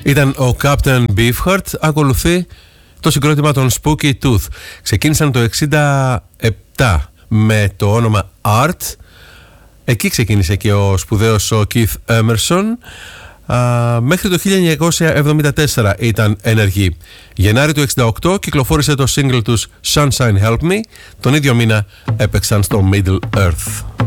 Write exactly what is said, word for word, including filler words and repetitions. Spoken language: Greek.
Ήταν ο Captain Beefheart. Ακολουθεί το συγκρότημα των Spooky Tooth. Ξεκίνησαν το εξήντα επτά με το όνομα Art. Εκεί ξεκίνησε και ο σπουδαίος ο Keith Emerson. Α, μέχρι το χίλια εννιακόσια εβδομήντα τέσσερα ήταν ενεργοί. Γενάρη του εξήντα οκτώ κυκλοφόρησε το single τους Sunshine Help Me. Τον ίδιο μήνα έπαιξαν στο Middle Earth.